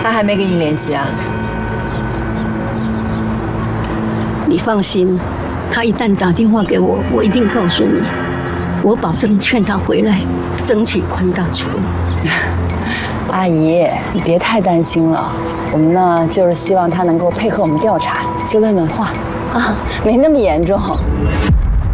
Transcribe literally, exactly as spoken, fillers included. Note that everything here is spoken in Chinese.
他还没跟你联系啊？ 你放心，他一旦打电话给我，我一定告诉你。我保证劝他回来，争取宽大处理。 阿姨，你别太担心了。我们呢，就是希望他能够配合我们调查，就问问话，啊，没那么严重。